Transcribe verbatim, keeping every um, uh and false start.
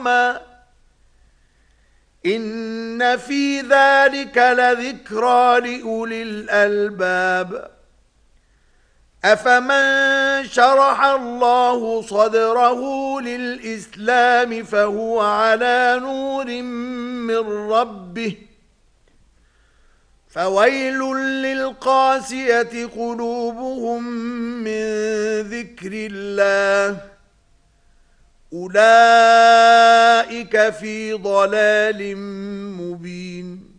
إن في ذلك لذكرى لأولي الألباب أفمن شرح الله صدره للإسلام فهو على نور من ربه فويل للقاسية قلوبهم من ذكر الله أولئك في ضلال مبين